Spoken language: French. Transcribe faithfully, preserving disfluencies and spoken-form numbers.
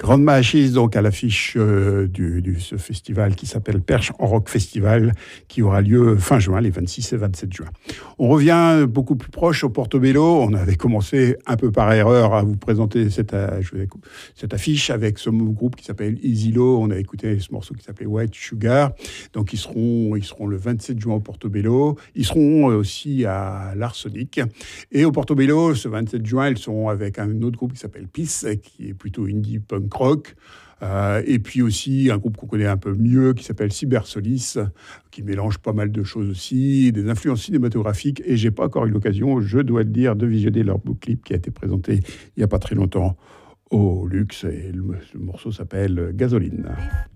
Grande Machis, donc à l'affiche euh, du, du ce festival qui s'appelle Perche en Rock Festival, qui aura lieu fin juin, les vingt-six et vingt-sept juin. On revient beaucoup plus proche au Portobello. On avait commencé un peu par erreur à vous présenter cette, euh, cette affiche avec ce groupe qui s'appelle Easy Low. On a écouté ce morceau qui s'appelait White Sugar. Donc ils seront, ils seront le vingt-sept juin au Portobello. Ils seront aussi à l'Arsenic. Et au Portobello, ce vingt-sept juin, ils seront avec un autre groupe qui s'appelle Peace, qui est plutôt indie punk rock. Euh, et puis aussi un groupe qu'on connaît un peu mieux qui s'appelle Cybersolis, qui mélange pas mal de choses aussi, des influences cinématographiques. Et j'ai pas encore eu l'occasion, je dois le dire, de visionner leur beau clip qui a été présenté il y a pas très longtemps au Luxe. Et le, le morceau s'appelle Gasoline.